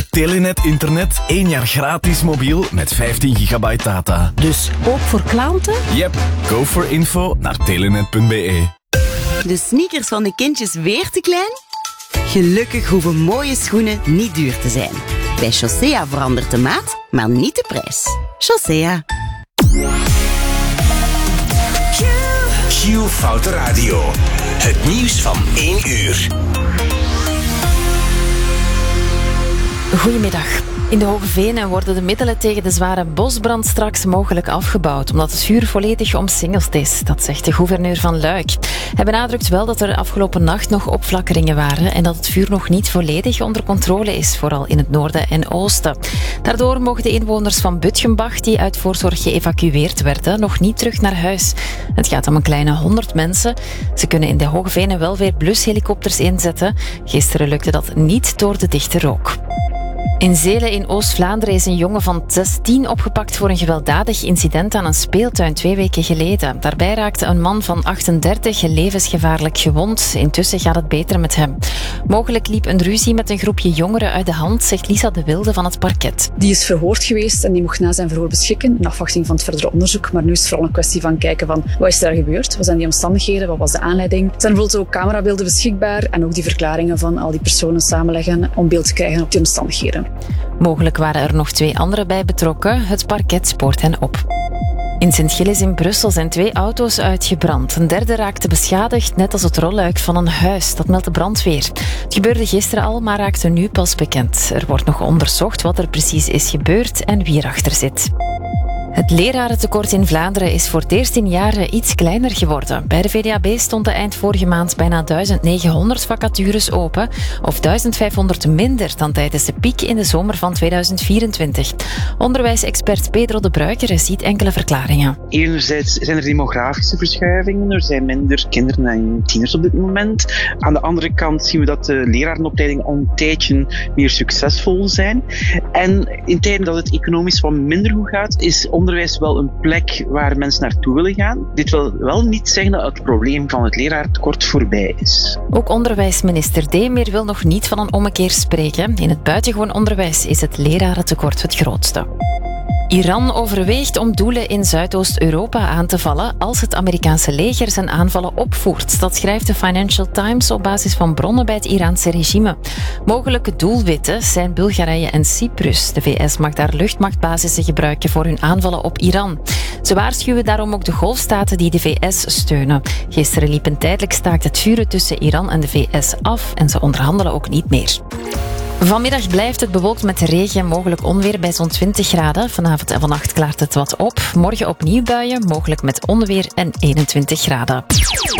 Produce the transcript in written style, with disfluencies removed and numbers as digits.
Bij Telenet Internet 1 jaar gratis mobiel met 15 gigabyte data. Dus ook voor klanten? Yep, go for info naar telenet.be. De sneakers van de kindjes weer te klein? Gelukkig hoeven mooie schoenen niet duur te zijn. Bij Chaussea verandert de maat, maar niet de prijs. Chaussea. Q-Foute Radio. Het nieuws van 1 uur. Goedemiddag. In de Hoge Venen worden de middelen tegen de zware bosbrand straks mogelijk afgebouwd, omdat het vuur volledig omsingeld is. Dat zegt de gouverneur van Luik. Hij benadrukt wel dat er afgelopen nacht nog opflakkeringen waren en dat het vuur nog niet volledig onder controle is, vooral in het noorden en oosten. Daardoor mogen de inwoners van Butgenbach, die uit voorzorg geëvacueerd werden, nog niet terug naar huis. Het gaat om een kleine 100 mensen. Ze kunnen in de Hoge Venen wel weer blushelikopters inzetten. Gisteren lukte dat niet door de dichte rook. In Zelen in Oost-Vlaanderen is een jongen van 16 opgepakt voor een gewelddadig incident aan een speeltuin 2 weken geleden. Daarbij raakte een man van 38 levensgevaarlijk gewond. Intussen gaat het beter met hem. Mogelijk liep een ruzie met een groepje jongeren uit de hand, zegt Lisa de Wilde van het parket. Die is verhoord geweest en die mocht na zijn verhoor beschikken in afwachting van het verdere onderzoek. Maar nu is het vooral een kwestie van kijken van wat is daar gebeurd? Wat zijn die omstandigheden? Wat was de aanleiding? Er zijn bijvoorbeeld ook camerabeelden beschikbaar en ook die verklaringen van al die personen samenleggen om beeld te krijgen op die omstandigheden. Mogelijk waren er nog 2 anderen bij betrokken. Het parket spoort hen op. In Sint-Gilles in Brussel zijn 2 auto's uitgebrand. Een derde raakte beschadigd, net als het rolluik van een huis. Dat meldt de brandweer. Het gebeurde gisteren al, maar raakte nu pas bekend. Er wordt nog onderzocht wat er precies is gebeurd en wie erachter zit. Het lerarentekort in Vlaanderen is voor het eerst in jaren iets kleiner geworden. Bij de VDAB stonden eind vorige maand bijna 1900 vacatures open, of 1500 minder dan tijdens de piek in de zomer van 2024. Onderwijsexpert Pedro de Bruiker ziet enkele verklaringen. Enerzijds zijn er demografische verschuivingen, er zijn minder kinderen en tieners op dit moment. Aan de andere kant zien we dat de lerarenopleidingen al een tijdje meer succesvol zijn. En in tijden dat het economisch wat minder goed gaat, is onderwijs wel een plek waar mensen naartoe willen gaan. Dit wil wel niet zeggen dat het probleem van het leraartekort voorbij is. Ook onderwijsminister Demeer wil nog niet van een ommekeer spreken. In het buitengewoon onderwijs is het lerarentekort het grootste. Iran overweegt om doelen in Zuidoost-Europa aan te vallen als het Amerikaanse leger zijn aanvallen opvoert. Dat schrijft de Financial Times op basis van bronnen bij het Iraanse regime. Mogelijke doelwitten zijn Bulgarije en Cyprus. De VS mag daar luchtmachtbasissen gebruiken voor hun aanvallen op Iran. Ze waarschuwen daarom ook de golfstaten die de VS steunen. Gisteren liep een tijdelijk staakt het vuren tussen Iran en de VS af en ze onderhandelen ook niet meer. Vanmiddag blijft het bewolkt met regen, mogelijk onweer bij zo'n 20 graden. Vanavond en vannacht klaart het wat op. Morgen opnieuw buien, mogelijk met onweer en 21 graden.